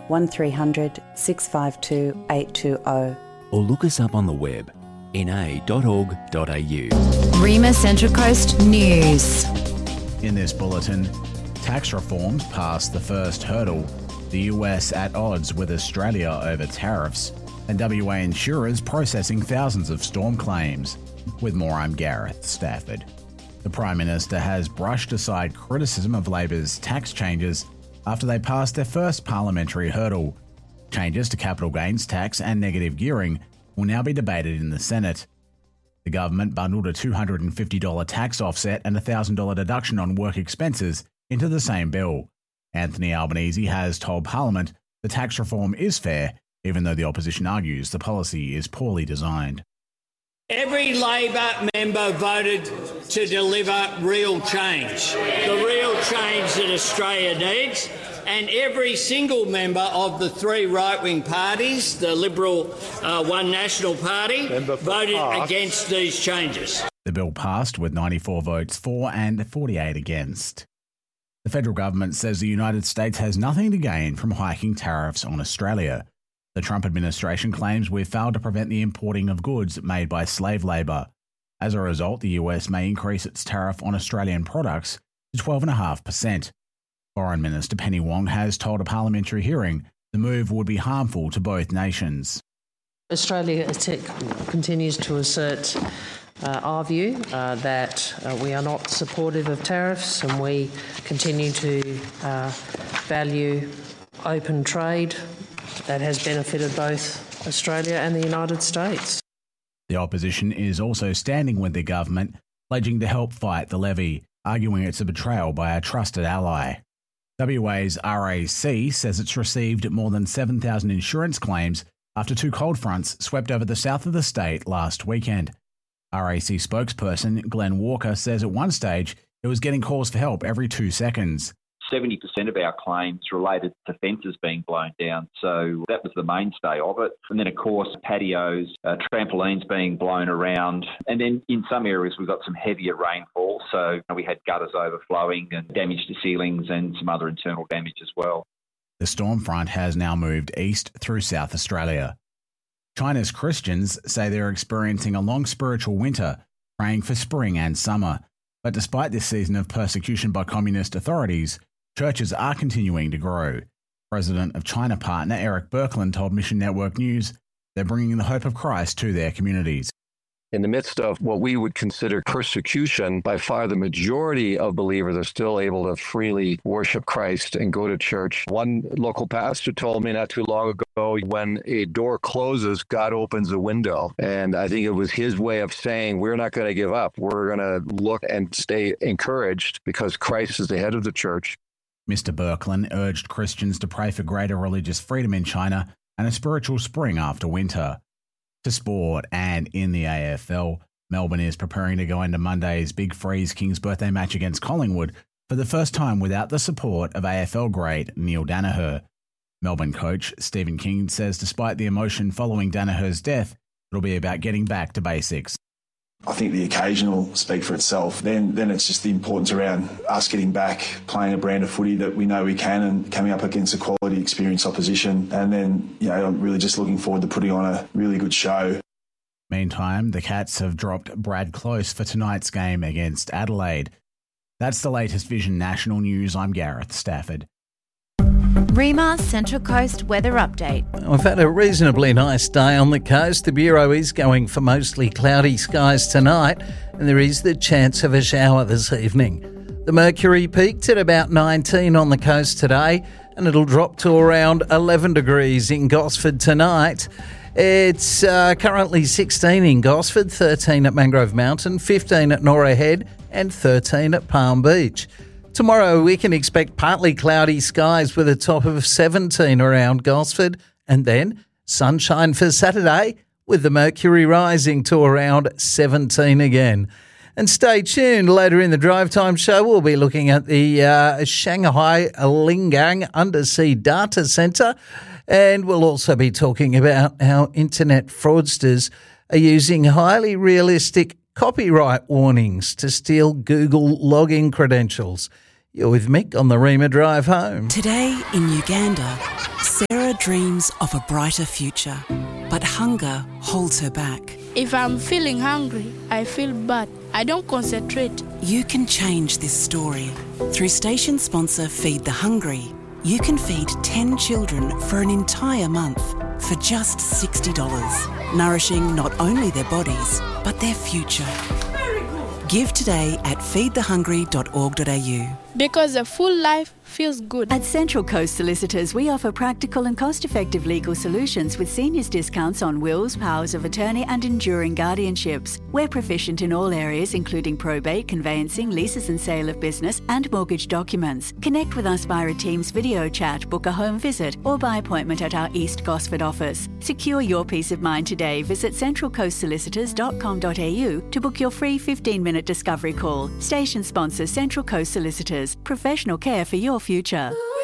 1300 652 820. Or look us up on the web, na.org.au. Rima Central Coast News. In this bulletin, tax reforms past the first hurdle, the US at odds with Australia over tariffs, and WA insurers processing thousands of storm claims. With more, I'm Gareth Stafford. The Prime Minister has brushed aside criticism of Labor's tax changes after they passed their first parliamentary hurdle. Changes to capital gains tax and negative gearing will now be debated in the Senate. The government bundled a $250 tax offset and a $1,000 deduction on work expenses into the same bill. Anthony Albanese has told Parliament the tax reform is fair, even though the opposition argues the policy is poorly designed. Every Labor member voted to deliver real change, the real change that Australia needs, and every single member of the three right-wing parties, the Liberal One National Party, voted against these changes. The bill passed with 94 votes for and 48 against. The federal government says the United States has nothing to gain from hiking tariffs on Australia. The Trump administration claims we've failed to prevent the importing of goods made by slave labour. As a result, the US may increase its tariff on Australian products to 12.5%. Foreign Minister Penny Wong has told a parliamentary hearing the move would be harmful to both nations. Australia continues to assert our view that we are not supportive of tariffs, and we continue to value open trade that has benefited both Australia and the United States. The opposition is also standing with the government, pledging to help fight the levy, arguing it's a betrayal by a trusted ally. WA's RAC says it's received more than 7,000 insurance claims after two cold fronts swept over the south of the state last weekend. RAC spokesperson Glenn Walker says at one stage it was getting calls for help every 2 seconds. 70% of our claims related to fences being blown down, so that was the mainstay of it. And then, of course, patios, trampolines being blown around. And then in some areas we've got some heavier rainfall, so we had gutters overflowing and damage to ceilings and some other internal damage as well. The storm front has now moved east through South Australia. China's Christians say they're experiencing a long spiritual winter, praying for spring and summer. But despite this season of persecution by communist authorities, churches are continuing to grow. President of China Partner Eric Birkeland told Mission Network News they're bringing the hope of Christ to their communities. In the midst of what we would consider persecution, by far the majority of believers are still able to freely worship Christ and go to church. One local pastor told me not too long ago, when a door closes, God opens a window. And I think it was his way of saying, we're not going to give up. We're going to look and stay encouraged because Christ is the head of the church. Mr. Birkeland urged Christians to pray for greater religious freedom in China and a spiritual spring after winter. To sport, and in the AFL, Melbourne is preparing to go into Monday's Big Freeze Kings birthday match against Collingwood for the first time without the support of AFL great Neil Daniher. Melbourne coach Stephen King says despite the emotion following Daniher's death, it'll be about getting back to basics. I think the occasion will speak for itself. Then it's just the importance around us getting back, playing a brand of footy that we know we can and coming up against a quality experienced opposition. And then, I'm really just looking forward to putting on a really good show. Meantime, the Cats have dropped Brad Close for tonight's game against Adelaide. That's the latest Vision National News. I'm Gareth Stafford. Rima Central Coast weather update. We've had a reasonably nice day on the coast. The Bureau is going for mostly cloudy skies tonight, and there is the chance of a shower this evening. The mercury peaked at about 19 on the coast today, and it'll drop to around 11 degrees in Gosford tonight. It's currently 16 in Gosford, 13 at Mangrove Mountain, 15 at Norah Head, and 13 at Palm Beach. Tomorrow we can expect partly cloudy skies with a top of 17 around Gosford, and then sunshine for Saturday with the mercury rising to around 17 again. And stay tuned, later in the Drive Time show we'll be looking at the Shanghai Lingang Undersea Data Centre, and we'll also be talking about how internet fraudsters are using highly realistic copyright warnings to steal Google login credentials. You're with Mick on the Rima Drive Home. Today in Uganda, Sarah dreams of a brighter future, but hunger holds her back. If I'm feeling hungry, I feel bad. I don't concentrate. You can change this story. Through station sponsor Feed the Hungry, you can feed 10 children for an entire month for just $60, nourishing not only their bodies, but their future. Give today at feedthehungry.org.au. Because a full life feels good. At Central Coast Solicitors, we offer practical and cost-effective legal solutions with seniors discounts on wills, powers of attorney and enduring guardianships. We're proficient in all areas including probate, conveyancing, leases and sale of business and mortgage documents. Connect with us via a Teams video chat, book a home visit or by appointment at our East Gosford office. Secure your peace of mind today. Visit centralcoastsolicitors.com.au to book your free 15-minute discovery call. Station sponsor Central Coast Solicitors. Professional care for your future.